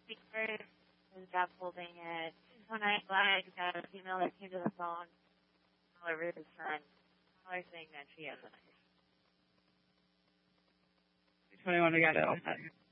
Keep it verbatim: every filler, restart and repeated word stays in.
speaker and stopped holding it. One night, I just got a female that came to the phone all over his son. All her saying that she has a knife. twenty-one, we got it all set.